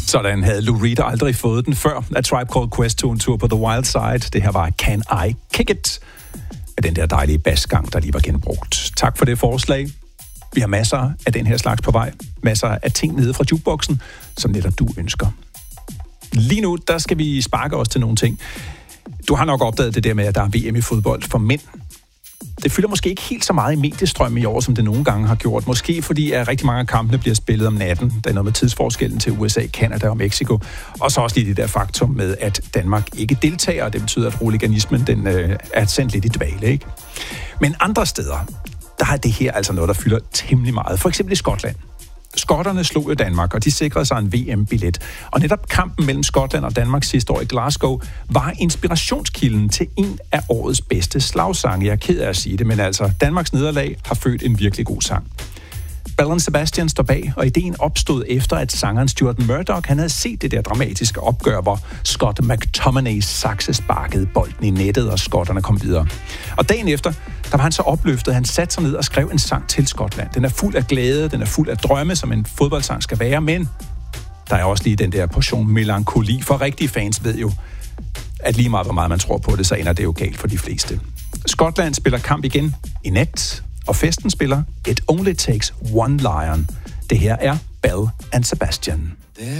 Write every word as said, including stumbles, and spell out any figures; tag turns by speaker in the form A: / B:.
A: Sådan havde Lou Reed aldrig fået den før. A Tribe Called Quest tog en tur på The Wild Side. Det her var Can I Kick It? Med den der dejlige basgang, der lige var genbrugt. Tak for det forslag. Vi har masser af den her slags på vej. Masser af ting nede fra jukeboxen, som netop du ønsker. Lige nu, der skal vi sparke os til nogle ting. Du har nok opdaget det der med, at der er V M i fodbold for mænd. Det fylder måske ikke helt så meget i mediestrømmen i år, som det nogle gange har gjort. Måske fordi at rigtig mange af kampene bliver spillet om natten. Der er noget med tidsforskellen til U S A, Canada og Mexico. Og så også lige det der faktum med, at Danmark ikke deltager. Det betyder, at huliganismen den, øh, er sendt lidt i dvale, ikke? Men andre steder, der er det her altså noget, der fylder temmelig meget. For eksempel i Skotland. Skotterne slog jo Danmark, og de sikrede sig en V M-billet. Og netop kampen mellem Skotland og Danmark sidste år i Glasgow var inspirationskilden til en af årets bedste slagsange. Jeg er ked af at sige det, men altså, Danmarks nederlag har født en virkelig god sang. Belle and Sebastian står bag, og ideen opstod efter, at sangeren Stuart Murdoch han havde set det der dramatiske opgør, hvor Scott McTominay sakse sparkede bolden i nettet, og skotterne kom videre. Og dagen efter, der var han så opløftet, han satte sig ned og skrev en sang til Skotland. Den er fuld af glæde, den er fuld af drømme, som en fodboldsang skal være, men der er også lige den der portion melankoli, for rigtige fans ved jo, at lige meget hvor meget man tror på det, så ender det jo galt for de fleste. Skotland spiller kamp igen i nat, og festen spiller It Only Takes One Lion. Det her er Belle and Sebastian.